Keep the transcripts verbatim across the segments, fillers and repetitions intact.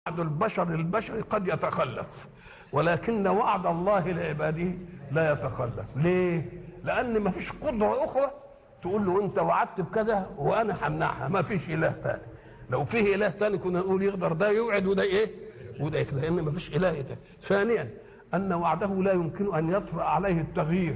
وعد البشر للبشر قد يتخلف، ولكن وعد الله لعباده لا يتخلف. ليه؟ لأن ما فيش قدرة أخرى تقول له أنت وعدت بكذا وأنا همنعها، ما فيش إله تاني. لو فيه إله تاني كنا نقول يقدر ده يوعد وده إيه؟ وده يكذب، لأن ما فيش إله تاني. ثانيا أن وعده لا يمكن أن يطرأ عليه التغيير،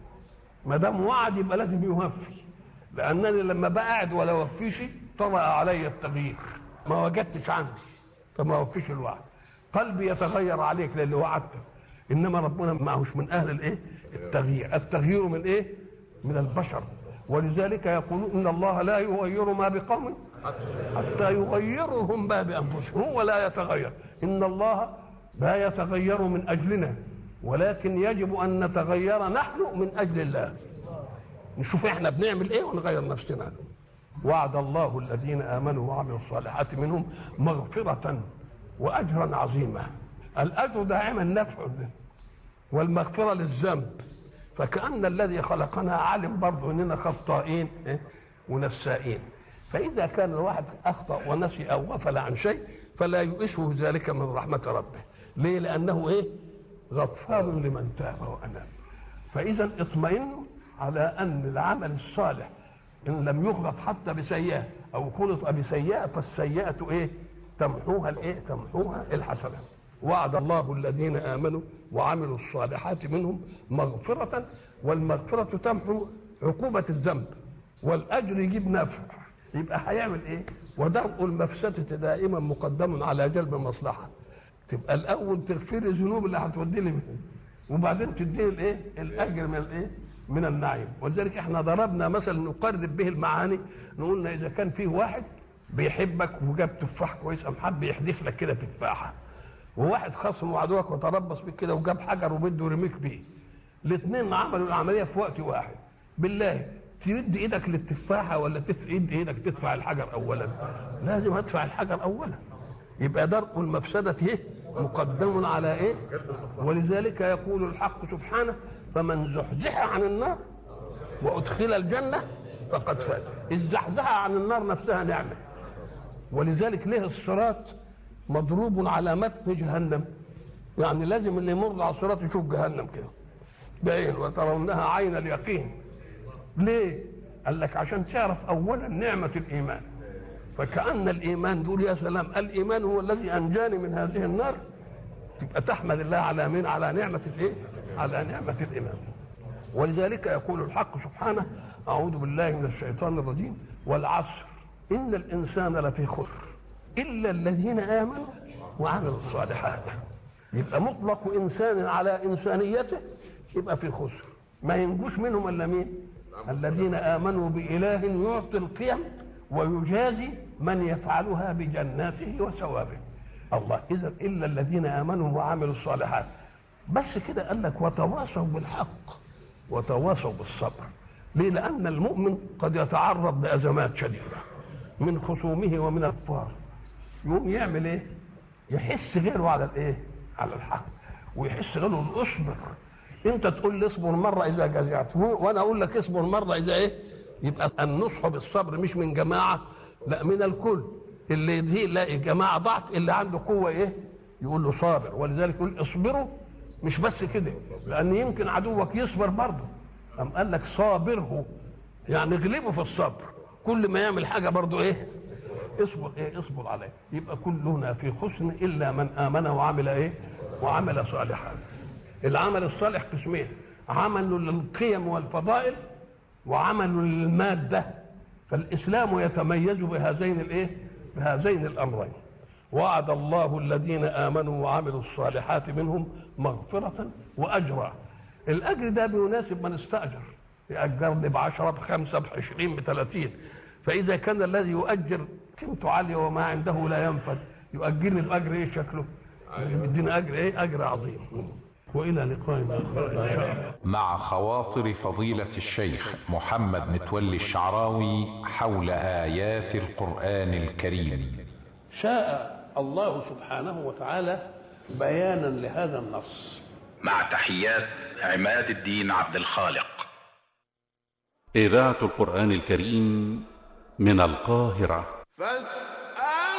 ما دام وعد يبقى لازم يوفي، لأنني لما بقعد ولا وفيش طرأ علي التغيير، ما وجدتش عندي طب ما وفيش الوعد، قلبي يتغير عليك للي وعدته. انما ربنا ما هوش من اهل الايه؟ التغيير، التغيير من ايه؟ من البشر. ولذلك يقولون ان الله لا يغير ما بقوم حتى يغيروا هم ما بانفسهم، هو لا يتغير. ان الله لا يتغير من اجلنا، ولكن يجب ان نتغير نحن من اجل الله. نشوف احنا بنعمل ايه ونغير نفسنا. وعد الله الذين امنوا وعملوا الصالحات منهم مغفرة واجرا عظيما. الاجر دائما نفع والمغفرة للذنب، فكأن الذي خلقنا عالم برضه اننا خطائين ونسائين، فاذا كان الواحد اخطأ ونسي او غفل عن شيء فلا يؤسه ذلك من رحمة ربه. ليه؟ لانه ايه؟ غفار لمن تاب واناب. فاذا اطمئنوا على ان العمل الصالح إن لم يخلط حتى بسيئة أو خلط بسيئة فالسيئة إيه؟ تمحوها الإيه؟ تمحوها الحسنة. وعد الله الذين آمنوا وعملوا الصالحات منهم مغفرة، والمغفرة تمحو عقوبة الذنب، والأجر يجيب نفع. يبقى هيعمل إيه؟ ودرء المفسدة دائما مقدم على جلب المصلحة. تبقى الأول تغفر الذنوب اللي هتودي لي، وبعدين تديه الإيه؟ الأجر من الإيه؟ من النعيم. ولذلك احنا ضربنا مثلا نقرب به المعاني، نقولنا اذا كان فيه واحد بيحبك وجاب تفاح كويس قام حب يحدف لك كده تفاحه، وواحد خصم وعدوك وتربص بك كده وجاب حجر وبده يرميك بيه، الاثنين عملوا العمليه في وقت واحد، بالله ترد ايدك للتفاحه ولا ترد ايدك تدفع الحجر اولا؟ لازم ادفع الحجر اولا. يبقى درء المفسده ايه؟ مقدم على ايه؟ ولذلك يقول الحق سبحانه: فمن زحزح عن النار وادخل الجنه فقد فاز. الزحزحه عن النار نفسها نعمه. ولذلك ليه الصراط مضروب على متن جهنم؟ يعني لازم اللي يمر على الصراط يشوف جهنم كده باين، وترونها عين اليقين. ليه؟ قال لك عشان تعرف اولا نعمه الايمان. فكأن الايمان دول يا سلام، الايمان هو الذي انجاني من هذه النار، تبقى تحمد الله على مين؟ على نعمه الايه؟ على نعمه الايمان. ولذلك يقول الحق سبحانه: اعوذ بالله من الشيطان الرجيم، والعصر ان الانسان لفي خسر الا الذين امنوا وعملوا الصالحات. يبقى مطلق انسان على انسانيته يبقى في خسر، ما ينجوش منهم الا مين؟ الذين امنوا باله يعطي القيم ويجازي من يفعلها بجناته وثوابه. الله. اذا الا الذين امنوا وعملوا الصالحات. بس كده قال لك وتواصوا بالحق وتواصوا بالصبر. ليه؟ لان المؤمن قد يتعرض لازمات شديده من خصومه ومن الكفار، يقوم يعمل ايه؟ يحس غيره على الايه؟ على الحق، ويحس غيره اصبر. انت تقول لي اصبر مره اذا جزعت، وانا اقول لك اصبر مره اذا ايه؟ يبقى النصح بالصبر مش من جماعه، لا من الكل. اللي يديه يلاقي جماعه ضعف، اللي عنده قوه ايه؟ يقول له صابر. ولذلك يقول اصبروا، مش بس كده، لان يمكن عدوك يصبر برضه. قام قال لك صابره، يعني اغلبه في الصبر. كل ما يعمل حاجه برضه ايه؟ اصبر ايه؟ اصبر عليه. يبقى كلنا في خسر الا من امن وعمل ايه؟ وعمل صالحا. العمل الصالح قسمين: عمل للقيم والفضائل، وعمل للماده. فالاسلام يتميز بهذين الايه؟ بهذين الامرين. وعد الله الذين امنوا وعملوا الصالحات منهم مغفرة واجرا. الاجر ده بيناسب من استاجر، ياجرني بعشرة بخمسة بعشرين بثلاثين. فاذا كان الذي يؤجر قيمته عاليه وما عنده لا ينفد، يؤجرني باجر ايه شكله؟ لازم يدينا اجر ايه؟ اجر عظيم. والى لقائنا ان شاء الله. مع خواطر فضيلة الشيخ محمد متولي الشعراوي حول آيات القرآن الكريم. شاء الله سبحانه وتعالى بيانا لهذا النص. مع تحيات عماد الدين عبد الخالق. إذاعة القرآن الكريم من القاهرة.